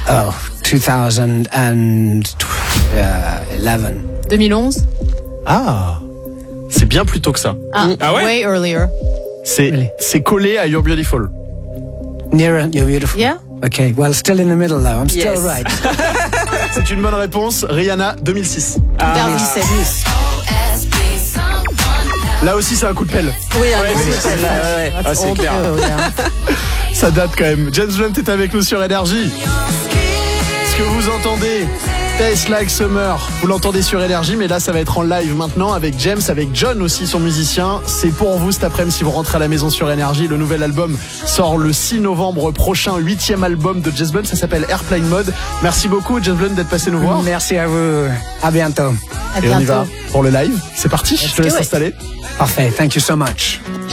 Oh, 2011. 2011. Ah, c'est bien plus tôt que ça. Ah ouais? Way earlier. C'est collé à You're Beautiful. Nearer, You're Beautiful. Yeah. Okay, well, still in the middle though. I'm still Yes. right. C'est une bonne réponse. Rihanna, 2006. 2017. Là aussi, c'est un coup de pelle. Oui, un Ouais, gros c'est- hôtel. Ouais. Ah, c'est clair. Ça date quand même. James Blunt est avec nous sur Énergie. Ce que vous entendez, Taste Like Summer, vous l'entendez sur Énergie, mais là ça va être en live maintenant avec James, avec John aussi, son musicien. C'est pour vous cet après-midi si vous rentrez à la maison sur Énergie. Le nouvel album sort le 6 novembre prochain, 8e album de James Blunt, ça s'appelle Airplane Mode. Merci beaucoup James Blunt d'être passé nous voir. Merci à vous. À bientôt. À Et on y va bientôt. pour le live. C'est parti, je te laisse do it. installer. Parfait. Thank you so much.